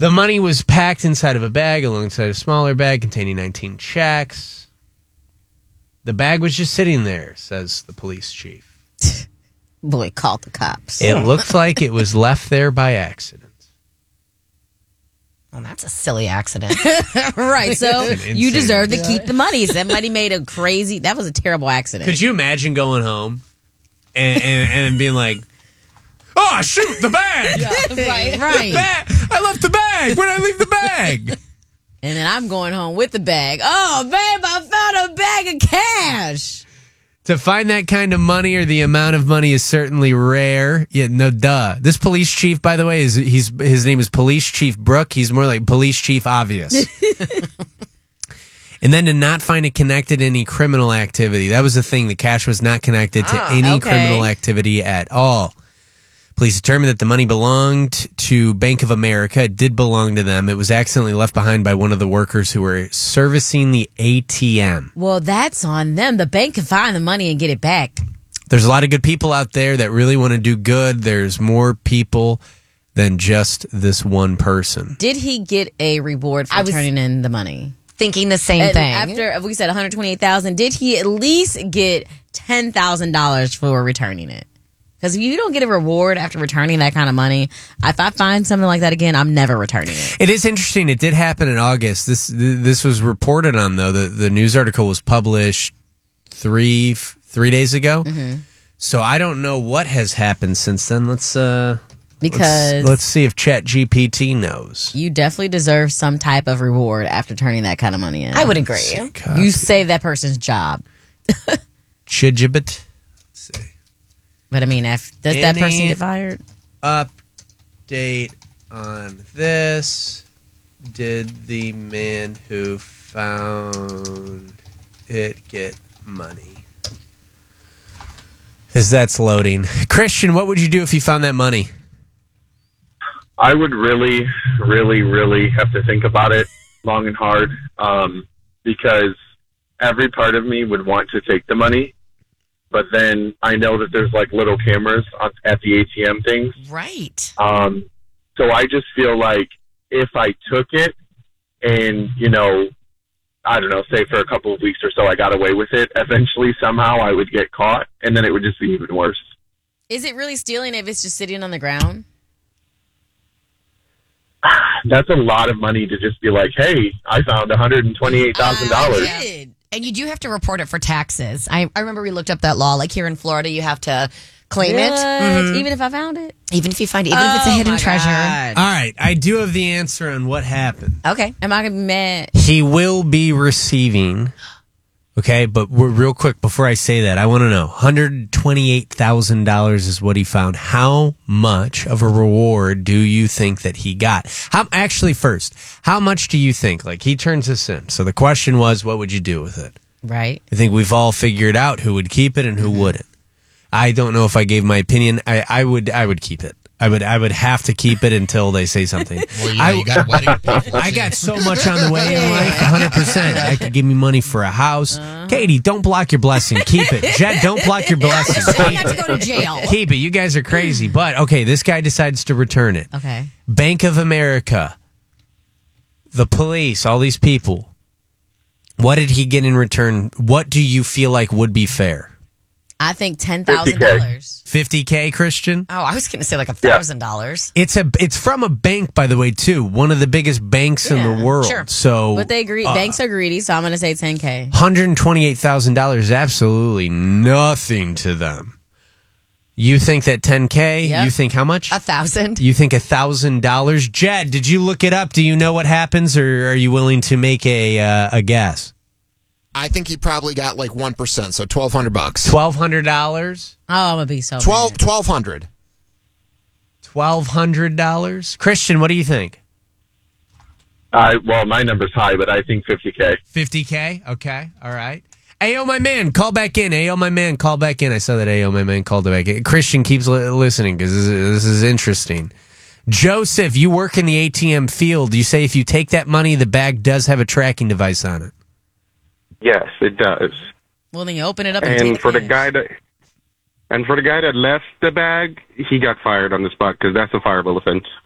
The money was packed inside of a bag alongside a smaller bag containing 19 checks. The bag was just sitting there, says the police chief. Boy, call the cops. It looked like it was left there by accident. Well, that's a silly accident. Right, so you deserve to keep the money. Somebody made a crazy... That was a terrible accident. Could you imagine going home and being like, oh, shoot, the bag! Right. The bag! I left the bag! Where'd I leave the bag? And then I'm going home with the bag. Oh, babe, I found a bag of cash. To find that kind of money or the amount of money is certainly rare. Yeah, no, duh. This police chief, by the way, his name is Police Chief Brooke. He's more like Police Chief Obvious. And then to not find it connected to any criminal activity. That was the thing. The cash was not connected to any criminal activity at all. Police determined that the money belonged to Bank of America. It did belong to them. It was accidentally left behind by one of the workers who were servicing the ATM. Well, that's on them. The bank can find the money and get it back. There's a lot of good people out there that really want to do good. There's more people than just this one person. Did he get a reward for turning in the money? Thinking the same thing. After we said $128,000, did he at least get $10,000 for returning it? Because if you don't get a reward after returning that kind of money, if I find something like that again, I'm never returning it. It is interesting. It did happen in August. This was reported on, though. The news article was published three days ago. Mm-hmm. So I don't know what has happened since then. Let's see if ChatGPT knows. You definitely deserve some type of reward after turning that kind of money in. I would agree. You saved that person's job. Chidjibit. But I mean, does that person get fired? Update on this. Did the man who found it get money? As that's loading. Christian, what would you do if you found that money? I would really, really, really have to think about it long and hard because every part of me would want to take the money. But then I know that there's like little cameras at the ATM things. Right. So I just feel like if I took it and, I don't know, say for a couple of weeks or so I got away with it, eventually somehow I would get caught and then it would just be even worse. Is it really stealing if it's just sitting on the ground? That's a lot of money to just be like, hey, I found $128,000. And you do have to report it for taxes. I remember we looked up that law. Like here in Florida, you have to claim it. Mm-hmm. Even if I found it? Even if you find it. Even if it's a hidden treasure. God. All right. I do have the answer on what happened. Okay. Am I going to be mad? He will be receiving... Okay, but real quick, before I say that, I want to know, $128,000 is what he found. How much of a reward do you think that he got? First, how much do you think? Like, he turns this in. So the question was, what would you do with it? Right. I think we've all figured out who would keep it and who wouldn't. I don't know if I gave my opinion. I would keep it. I would have to keep it until they say something. Well, you got a wedding to pay for. I got so much on the way in life, 100%. That could give me money for a house. Katie, don't block your blessing. Keep it. Jed, don't block your blessing. You have to go to jail. Keep it. You guys are crazy. But, okay, this guy decides to return it. Okay. Bank of America, the police, all these people. What did he get in return? What do you feel like would be fair? I think $10,000. $50K, Christian? Oh, I was going to say like $1,000. It's from a bank, by the way, too. One of the biggest banks in the world. Sure. So, but banks are greedy, so I'm going to say $10K. $128,000 is absolutely nothing to them. You think that $10K? Yep. You think how much? $1,000. You think $1,000? Jed, did you look it up? Do you know what happens, or are you willing to make a guess? I think he probably got like 1%, so $1,200. $1,200? Oh, I'm going to be so mad. $1,200. $1,200? Christian, what do you think? Well, my number's high, but I think $50K. $50K? Okay. All right. Ayo, my man, call back in. Ayo, my man, call back in. I saw that Ayo, my man, called back in. Christian keeps listening because this is interesting. Joseph, you work in the ATM field. You say if you take that money, the bag does have a tracking device on it. Yes, it does. Well, then you open it up And for the guy that left the bag, he got fired on the spot because that's a fireable offense.